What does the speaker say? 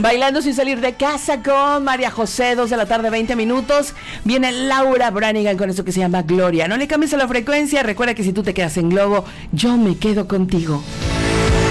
Bailando sin salir de casa con María José, 2 de la tarde, 20 minutos. Viene Laura Branigan con eso que se llama Gloria. No le cambies a la frecuencia. Recuerda que si tú te quedas en Globo, yo me quedo contigo.